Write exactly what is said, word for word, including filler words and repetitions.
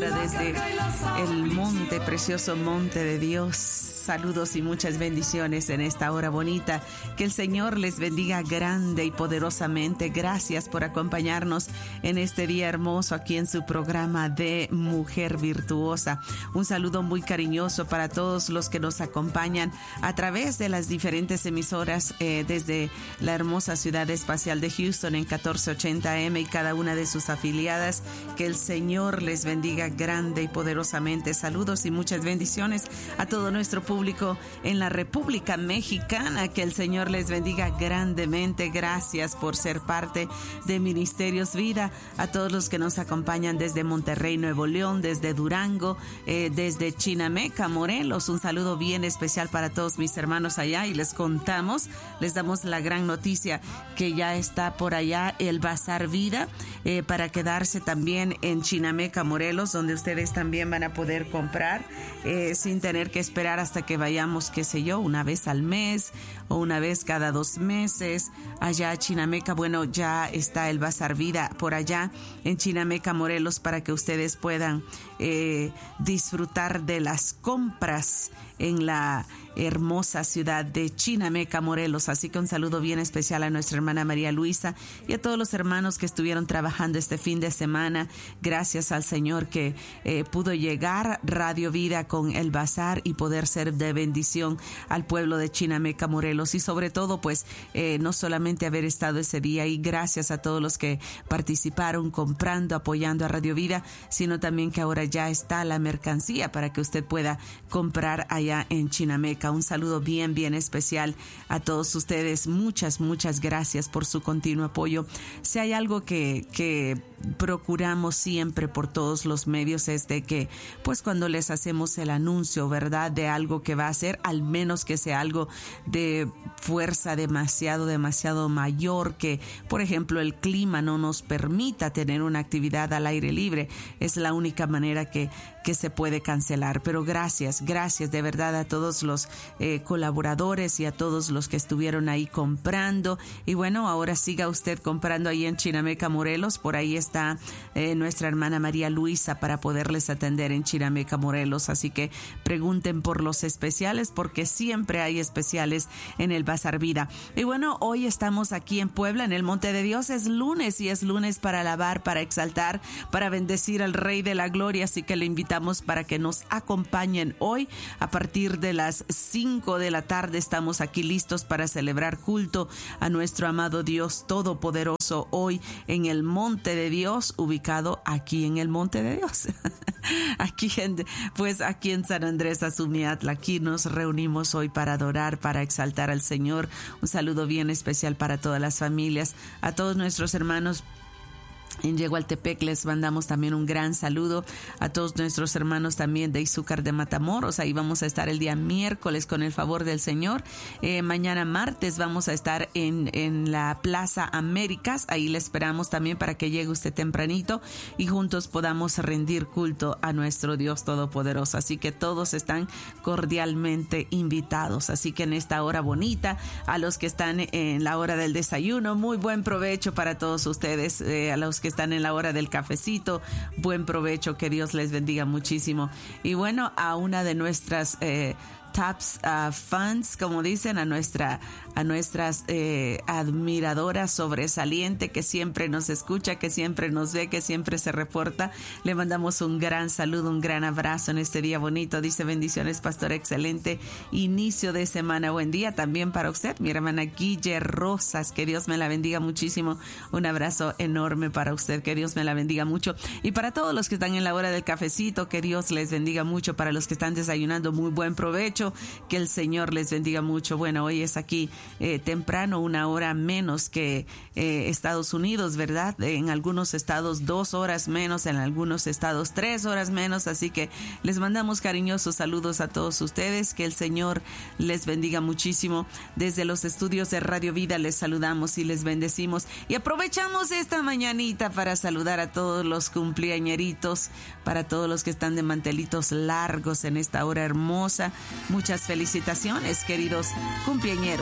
ahora desde el monte, precioso monte de Dios. Saludos y muchas bendiciones en esta hora bonita. Que el Señor les bendiga grande y poderosamente. Gracias por acompañarnos en este día hermoso aquí en su programa de Mujer Virtuosa. Un saludo muy cariñoso para todos los que nos acompañan a través de las diferentes emisoras eh, desde la hermosa ciudad espacial de Houston en catorce ochenta eme y cada una de sus afiliadas. Que el Señor les bendiga grande y poderosamente. Saludos y muchas bendiciones a todo nuestro público en la República Mexicana. Que el Señor les bendiga grandemente. Gracias por ser parte de Ministerios Vida. A todos los que nos acompañan desde Monterrey, Nuevo León, desde Durango, eh, desde Chinameca, Morelos. Un saludo bien especial para todos mis hermanos allá y les contamos, les damos la gran noticia que ya está por allá el Bazar Vida eh, para quedarse también en Chinameca, Morelos, donde ustedes también van a poder comprar eh, sin tener que esperar hasta que vayamos, qué sé yo, una vez al mes o una vez cada dos meses allá a Chinameca. Bueno, ya está el Bazar Vida por allá en Chinameca, Morelos, para que ustedes puedan eh, disfrutar de las compras en la hermosa ciudad de Chinameca, Morelos. Así que un saludo bien especial a nuestra hermana María Luisa y a todos los hermanos que estuvieron trabajando este fin de semana. Gracias al Señor que eh, pudo llegar Radio Vida con el bazar y poder ser de bendición al pueblo de Chinameca, Morelos. Y sobre todo, pues, eh, no solamente haber estado ese día y gracias a todos los que participaron comprando, apoyando a Radio Vida, sino también que ahora ya está la mercancía para que usted pueda comprar allá en Chinameca. Un saludo bien, bien especial a todos ustedes. Muchas, muchas gracias por su continuo apoyo. Si hay algo que, que procuramos siempre por todos los medios es de que, pues cuando les hacemos el anuncio, ¿verdad?, de algo que va a ser, al menos que sea algo de fuerza demasiado, demasiado mayor, que, por ejemplo, el clima no nos permita tener una actividad al aire libre. Es la única manera que, que se puede cancelar. Pero gracias, gracias de verdad a todos los eh, colaboradores y a todos los que estuvieron ahí comprando. Y bueno, ahora siga usted comprando ahí en Chinameca, Morelos. Por ahí está eh, nuestra hermana María Luisa para poderles atender en Chinameca, Morelos. Así que pregunten por los especiales porque siempre hay especiales en el Bazar Vida. Y bueno, hoy estamos aquí en Puebla, en el Monte de Dios. Es lunes y es lunes para alabar, para exaltar, para bendecir al Rey de la Gloria. Así que le invitamos para que nos acompañen hoy a partir de las cinco de la tarde. Estamos aquí listos para celebrar culto a nuestro amado Dios Todopoderoso hoy en el Monte de Dios, ubicado aquí en el Monte de Dios. Aquí en, pues aquí en San Andrés Azumiatla. Aquí nos reunimos hoy para adorar, para exaltar al Señor. Un saludo bien especial para todas las familias, a todos nuestros hermanos en Yegualtepec. Les mandamos también un gran saludo a todos nuestros hermanos también de Izúcar de Matamoros. Ahí vamos a estar el día miércoles con el favor del Señor. Eh, mañana martes vamos a estar en, en la Plaza Américas. Ahí le esperamos también para que llegue usted tempranito y juntos podamos rendir culto a nuestro Dios Todopoderoso. Así que todos están cordialmente invitados. Así que en esta hora bonita, a los que están en la hora del desayuno, muy buen provecho para todos ustedes. Eh, a los que están en la hora del cafecito, buen provecho, que Dios les bendiga muchísimo. Y bueno, a una de nuestras eh, tops uh, fans, como dicen, a nuestra a nuestras eh, admiradoras sobresaliente que siempre nos escucha, que siempre nos ve, que siempre se reporta. Le mandamos un gran saludo, un gran abrazo en este día bonito. Dice: bendiciones, pastor, excelente inicio de semana. Buen día también para usted, mi hermana Guille Rosas, que Dios me la bendiga muchísimo. Un abrazo enorme para usted, que Dios me la bendiga mucho. Y para todos los que están en la hora del cafecito, que Dios les bendiga mucho. Para los que están desayunando, muy buen provecho, que el Señor les bendiga mucho. Bueno, hoy es aquí eh, temprano, una hora menos que eh, Estados Unidos, ¿verdad? En algunos estados dos horas menos, en algunos estados tres horas menos, así que les mandamos cariñosos saludos a todos ustedes, que el Señor les bendiga muchísimo. Desde los estudios de Radio Vida les saludamos y les bendecimos y aprovechamos esta mañanita para saludar a todos los cumpleañeritos, para todos los que están de mantelitos largos en esta hora hermosa. Muchas felicitaciones, queridos cumpleañeros.